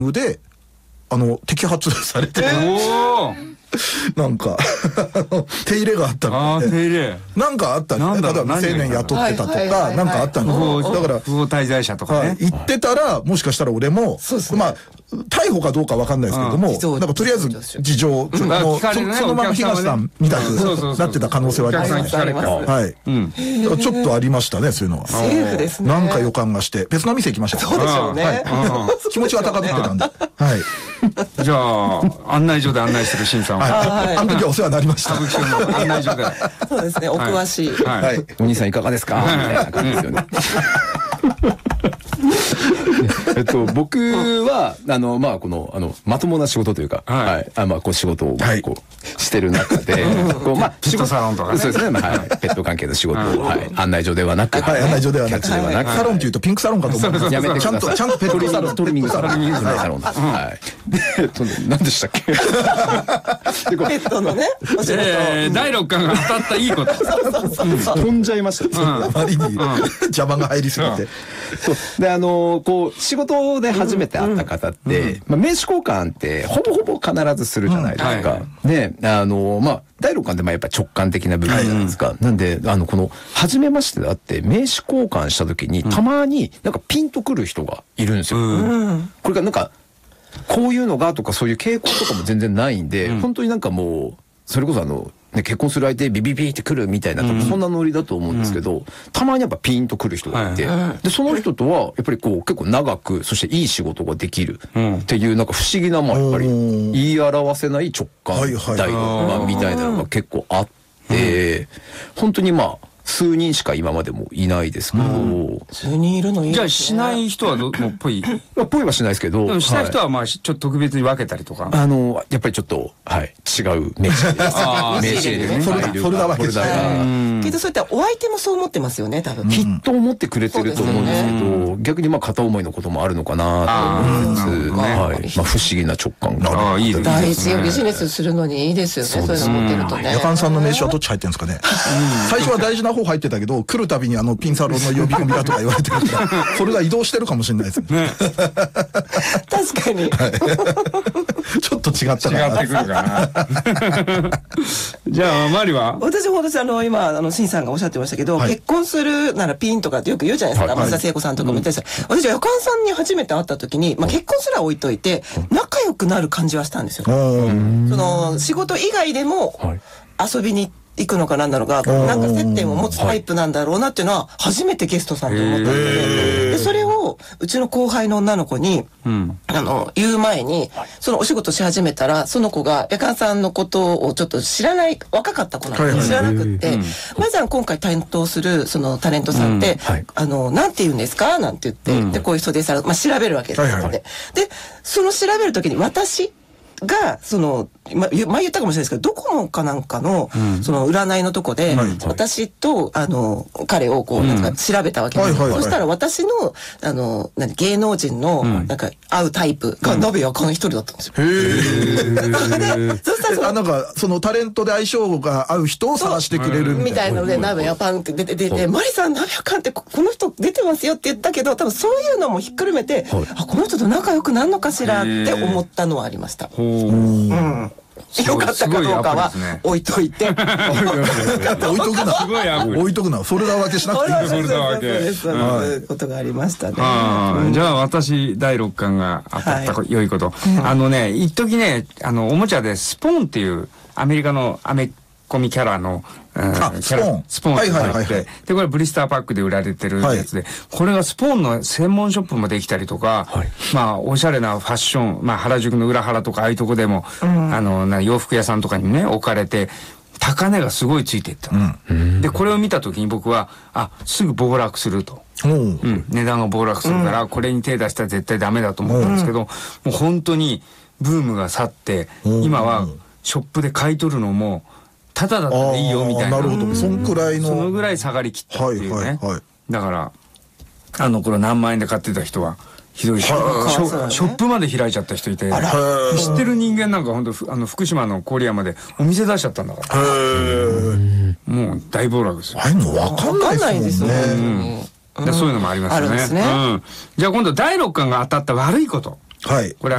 で摘発されて、なんか手入れがあったので、 手入れなんかあったんですね。例えば未成年雇ってたとかなんかあったので、だから不法滞在者とかね言ってたら、もしかしたら俺もまあ逮捕かどうかわかんないですけども、なんかとりあえず事情そのまま東さんみたいになってた可能性はありますね。はい。ちょっとありましたね、そういうのは。 セーフですね。 なんか予感がして別の店行きました。 そうでしょうね。 気持ちは高ぶってたんで。はい。 じゃあ案内所で案内する新さんは、 あの時はお世話になりました。 歌舞伎町の案内所で。 そうですね、お詳しい。 はい。 お兄さんいかがですかみたいな感じですよね。僕はまあこのまともな仕事というか、まあこう仕事をこうしてる中で、まあペットサロンとかね、 そうですね、ペット関係の仕事を案内所ではなく、 案内所ではなく、 キャッチではなく、 サロンっていうとピンクサロンかと思う。 やめてください。 ちゃんとペットサロン、 トリミングサロン、はい。何でしたっけ？ ペットのね、お仕事。 第6巻が当たったいいこと。 飛んじゃいました。 あまりに邪魔が入りすぎて。 そうでこう仕事で初めて会った方って名刺交換ってほぼほぼ必ずするじゃないですか。でまあ第6巻ってやっぱ直感的な部分じゃないですか。なんでこの初めましてであって名刺交換した時にたまになんかピンとくる人がいるんですよ。これがなんかこういうのがとかそういう傾向とかも全然ないんで、本当になんかもうそれこそ結婚する相手ビビビってくるみたいな、そんなノリだと思うんですけど、たまにやっぱピンとくる人がいて、でその人とはやっぱりこう結構長く、そしていい仕事ができるっていうなんか不思議な、まあやっぱり言い表せない直感第六感みたいなのが結構あって、本当にまあ数人しか今までもいないですけど、 数人いるのいいですね。 じゃあしない人はもうぽいぽいはしないですけど、 でもしない人はまあちょっと特別に分けたりとか、 やっぱりちょっと違う名刺で名刺でね、 フォルダ分けしたけどそういったお相手もそう思ってますよね、多分。 きっと思ってくれてると思うんですけど、逆にまあ片思いのこともあるのかなと思いつつ、まあ不思議な直感が。 いいですね。 大事、ビジネスするのにいいですよね、そういうの持ってるとね。 夜間さんの名刺はどっち入ってるんですかね。最初は大事な方入ってたけど、来るたびにピンサロンの呼び込みだとか言われてるから、それが移動してるかもしれないですね。 確かに。 ちょっと違ったかな。 違ってくるかな。じゃあマリは？ 私今新さんがおっしゃってましたけど、結婚するならピンとかってよく言うじゃないですか。松田聖子さんとかも言ったりした。私は夜間さんに初めて会った時に、まあ結婚すら置いといて仲良くなる感じはしたんですよ。その仕事以外でも遊びに行くのかなんだろうが、なんか接点を持つタイプなんだろうなっていうのは初めてゲストさんと思ったので、それをうちの後輩の女の子に言う前に、そのお仕事し始めたら、その子が夜間さんのことをちょっと知らない、若かった子なんで知らなくって、まずは今回担当するそのタレントさんってなんて言うんですかなんて言って、でこういう人でさ、まあ調べるわけですよ。でその調べるときに私が前言ったかもしれないですけど、ドコモかなんかのその占いのとこで私と彼をこうなんか調べたわけですよ。そしたら私の芸能人のなんか会うタイプが延べこの一人だったんですよ。そしたらなんかそのタレントで相性が合う人を探してくれるみたいなので、鍋やパンって出て、マリさん鍋やかんってこの人出てますよって言ったけど、多分そういうのもひっくるめて、この人と仲良くなるのかしらって思ったのはありました。よかったかどうかは置いといて。置いとくな。 すごいアプリ。 置いとくな。フォルダ分けしなくていい。 フォルダ分け。 そういうことがありましたね。 じゃあ私第6巻が当たった良いこと。一時ね、おもちゃでスポーンっていうアメリカのアメコミキャラのスポーンがあって、でこれブリスターパックで売られてるやつで、これがスポーンの専門ショップもできたりとか、まあおしゃれなファッション、まあ原宿の裏原とかああいうとこでも洋服屋さんとかにね置かれて、高値がすごいついていったの。でこれを見た時に僕はすぐ暴落すると。値段が暴落するからこれに手出したら絶対ダメだと思ったんですけど、もう本当にブームが去って、今はショップで買い取るのもただだったらいいよみたいな。 なるほど。そのくらいの。 そのぐらい下がりきったっていうね。だからこれ何万円で買ってた人はひどいショップまで開いちゃった人いて、知ってる人間なんか本当福島の郡山でお店出しちゃったんだから。もう大暴落ですよ。 ああいうの分かんないですね。 そういうのもありますよね。じゃあ今度第6巻が当たった悪いこと。これ